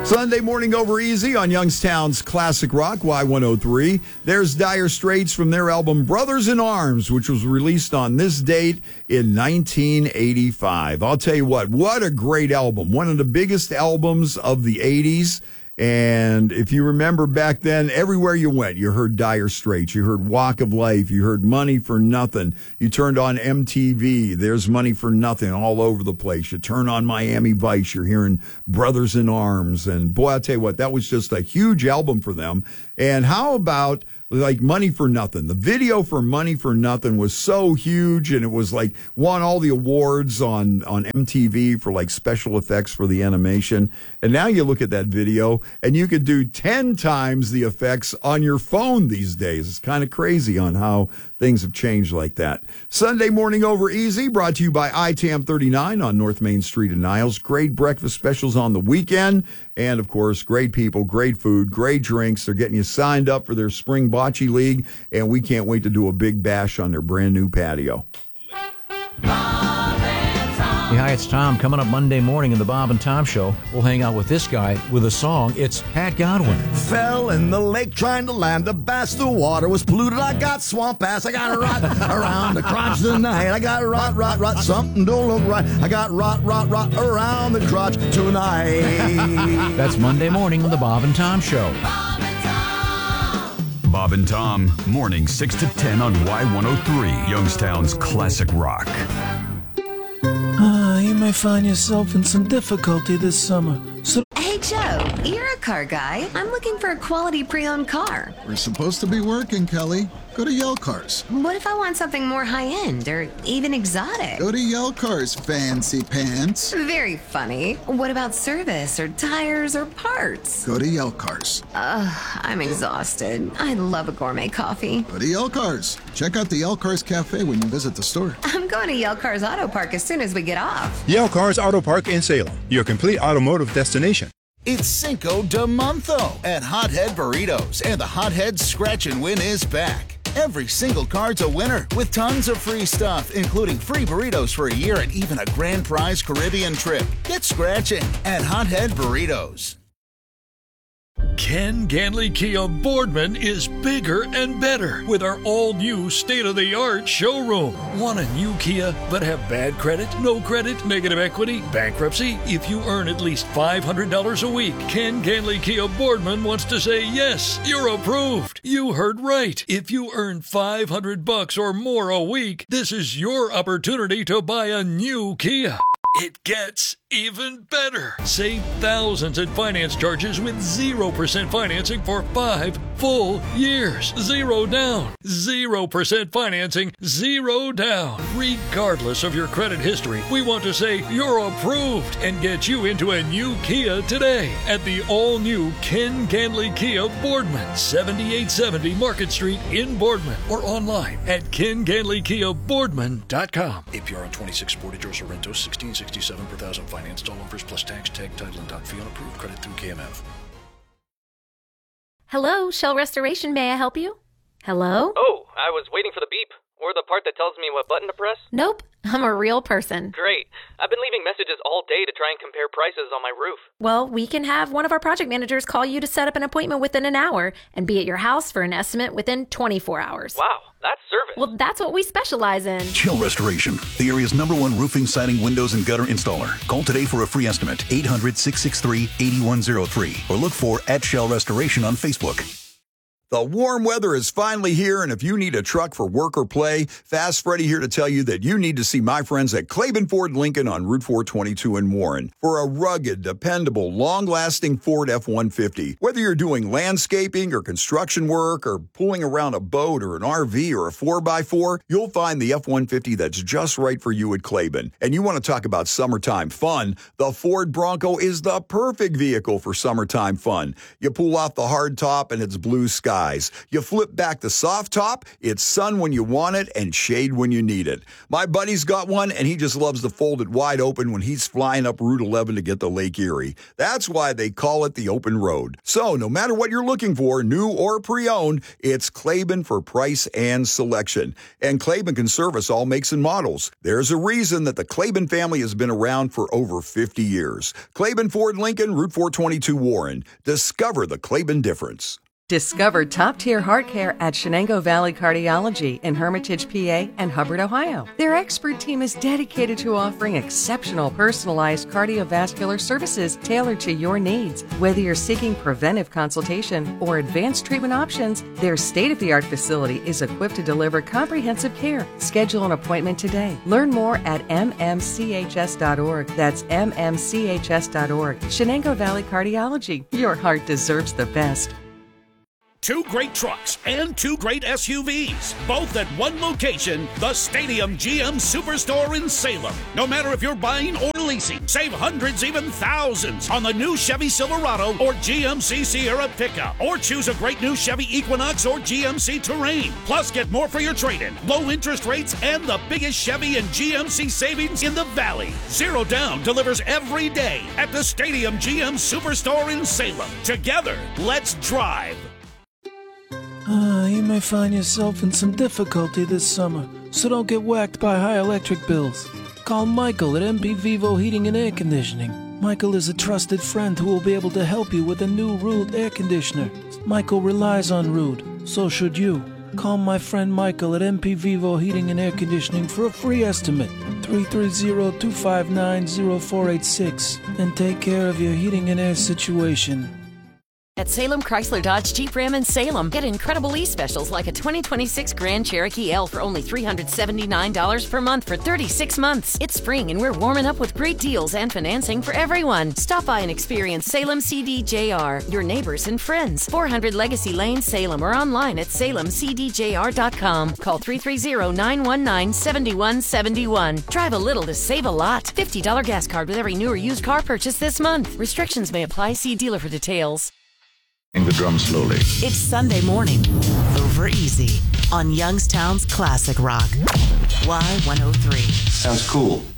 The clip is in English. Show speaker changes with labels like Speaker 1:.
Speaker 1: Sunday morning over easy on Youngstown's Classic Rock Y103. There's Dire Straits from their album Brothers in Arms, which was released on this date in 1985. I'll tell you what a great album. One of the biggest albums of the 80s. And if you remember back then, everywhere you went, you heard Dire Straits, you heard Walk of Life, you heard Money for Nothing. You turned on MTV, there's Money for Nothing all over the place. You turn on Miami Vice, you're hearing Brothers in Arms. And boy, I'll tell you what, that was just a huge album for them. And how about like Money for Nothing? The video for Money for Nothing was so huge, and it was like won all the awards on MTV for like special effects for the animation. And now you look at that video and you could do 10 times the effects on your phone these days. It's kind of crazy on how things have changed like that. Sunday morning over easy, brought to you by ITAM 39 on North Main Street in Niles. Great breakfast specials on the weekend. And, of course, great people, great food, great drinks. They're getting you signed up for their Spring Bocce League, and we can't wait to do a big bash on their brand-new patio.
Speaker 2: Hey, hi, it's Tom. Coming up Monday morning in the Bob and Tom Show, we'll hang out with this guy with a song. It's Pat Godwin.
Speaker 3: Fell in the lake trying to land a bass. The water was polluted. I got swamp ass. I got rot around the crotch tonight. I got rot. Something don't look right. I got rot around the crotch tonight.
Speaker 2: That's Monday morning on the Bob and Tom Show.
Speaker 4: Bob and Tom, morning 6 to 10 on Y103, Youngstown's Classic Rock.
Speaker 5: You may find yourself in some difficulty this summer. So
Speaker 6: Hey, Joe, you're a car guy. I'm looking for a quality pre-owned car.
Speaker 7: We're supposed to be working, Kelly. Go to Yell Cars.
Speaker 6: What if I want something more high-end or even exotic?
Speaker 7: Go to Yell Cars, fancy pants.
Speaker 6: Very funny. What about service or tires or parts?
Speaker 7: Go to Yell Cars.
Speaker 6: I'm exhausted. I love a gourmet coffee.
Speaker 7: Go to Yell Cars. Check out the Yell Cars Cafe when you visit the store.
Speaker 6: I'm going to Yell Cars Auto Park as soon as we get off.
Speaker 8: Yell Cars Auto Park in Salem, your complete automotive destination.
Speaker 9: It's Cinco de Monzo at Hothead Burritos, and the Hothead Scratch and Win is back. Every single card's a winner with tons of free stuff, including free burritos for a year and even a grand prize Caribbean trip. Get scratching at Hothead Burritos.
Speaker 10: Ken Ganley Kia Boardman is bigger and better with our all-new state-of-the-art showroom. Want a new Kia but have bad credit, no credit, negative equity, bankruptcy? If you earn at least $500 a week, Ken Ganley Kia Boardman wants to say yes, you're approved. You heard right. If you earn $500 or more a week, this is your opportunity to buy a new Kia. It gets even better. Save thousands in finance charges with 0% financing for 5 full years. 0 down. 0% financing. 0 down. Regardless of your credit history, we want to say you're approved and get you into a new Kia today at the all-new Ken Ganley Kia Boardman, 7870 Market Street in Boardman, or online at kenganleykiaboardman.com.
Speaker 11: APR on 26 Sportage or Sorrento, 1667 per thousand financed, all offers plus tax, tag, title, and doc fee on approved credit through KMF.
Speaker 12: Hello, Shell Restoration. May I help you? Hello?
Speaker 13: Oh, I was waiting for the beep. Or the part that tells me what button to press.
Speaker 12: Nope, I'm a real person.
Speaker 13: Great. I've been leaving messages all day to try and compare prices on my roof.
Speaker 12: Well, we can have one of our project managers call you to set up an appointment within an hour and be at your house for an estimate within 24 hours.
Speaker 13: Wow, that's service.
Speaker 12: Well, that's what we specialize in.
Speaker 14: Shell Restoration, the area's #1 roofing, siding, windows, and gutter installer. Call today for a free estimate, 800-663-8103, or look for @Shell Restoration on Facebook.
Speaker 1: The warm weather is finally here, and if you need a truck for work or play, Fast Freddy here to tell you that you need to see my friends at Claiborne Ford Lincoln on Route 422 in Warren for a rugged, dependable, long-lasting Ford F-150. Whether you're doing landscaping or construction work or pulling around a boat or an RV or a 4x4, you'll find the F-150 that's just right for you at Claiborne. And you want to talk about summertime fun, the Ford Bronco is the perfect vehicle for summertime fun. You pull off the hard top and it's blue sky. skies. You flip back the soft top, it's sun when you want it and shade when you need it. My buddy's got one, and he just loves to fold it wide open when he's flying up Route 11 to get to Lake Erie. That's why they call it the open road. So no matter what you're looking for, new or pre-owned, it's Klaben for price and selection. And Klaben can service all makes and models. There's a reason that the Klaben family has been around for over 50 years. Klaben Ford Lincoln, Route 422 Warren. Discover the Klaben difference.
Speaker 15: Discover top-tier heart care at Shenango Valley Cardiology in Hermitage, PA and Hubbard, Ohio. Their expert team is dedicated to offering exceptional personalized cardiovascular services tailored to your needs. Whether you're seeking preventive consultation or advanced treatment options, their state-of-the-art facility is equipped to deliver comprehensive care. Schedule an appointment today. Learn more at mmchs.org. That's mmchs.org. Shenango Valley Cardiology. Your heart deserves the best.
Speaker 16: 2 great trucks and 2 great SUVs, both at one location, the Stadium GM Superstore in Salem. No matter if you're buying or leasing, save hundreds, even thousands on the new Chevy Silverado or GMC Sierra pickup. Or choose a great new Chevy Equinox or GMC Terrain. Plus, get more for your trade-in, low interest rates, and the biggest Chevy and GMC savings in the Valley. Zero Down delivers every day at the Stadium GM Superstore in Salem. Together, let's drive.
Speaker 5: You may find yourself in some difficulty this summer, so don't get whacked by high electric bills. Call Michael at MP Vivo Heating and Air Conditioning. Michael is a trusted friend who will be able to help you with a new Rude air conditioner. Michael relies on Rude, so should you. Call my friend Michael at MP Vivo Heating and Air Conditioning for a free estimate. 330-259-0486 and take care of your heating and air situation.
Speaker 17: At Salem Chrysler Dodge Jeep Ram in Salem, get incredible lease specials like a 2026 Grand Cherokee L for only $379 per month for 36 months. It's spring and we're warming up with great deals and financing for everyone. Stop by and experience Salem CDJR, your neighbors and friends. 400 Legacy Lane, Salem, or online at salemcdjr.com. Call 330-919-7171. Drive a little to save a lot. $50 gas card with every new or used car purchase this month. Restrictions may apply. See dealer for details.
Speaker 14: The drum slowly.
Speaker 18: It's Sunday morning, over easy, on Youngstown's Classic Rock. Y103.
Speaker 14: Sounds cool.